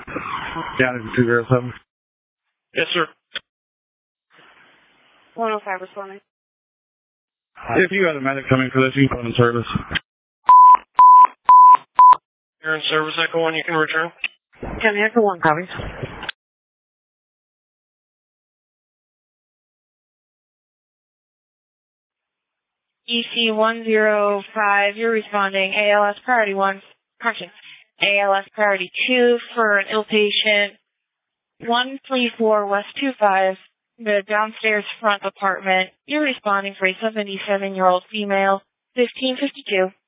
County 207. Yes, sir. 105 responding. If you got a medic coming for this, you can put in service. You're in service, Echo 1, you can return. County Echo 1, copy. EC105, you're responding. ALS priority 1. Correction. ALS priority 2 for an ill patient. 134 West 25, the downstairs front apartment. You're responding for a 77-year-old female. 1552.